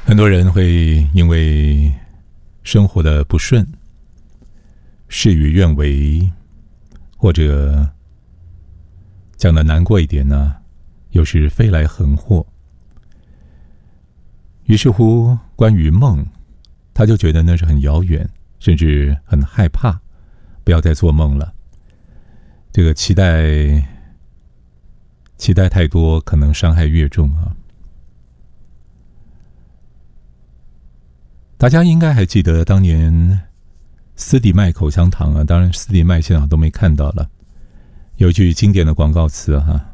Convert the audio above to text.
很多人会因为生活的不顺，事与愿违，或者讲的难过一点呢，又是飞来横祸。于是乎，关于梦，他就觉得那是很遥远，甚至很害怕，不要再做梦了。这个期待太多，可能伤害越重啊。大家应该还记得当年斯迪麦口香糖啊，当然斯迪麦现在都没看到了，有一句经典的广告词啊，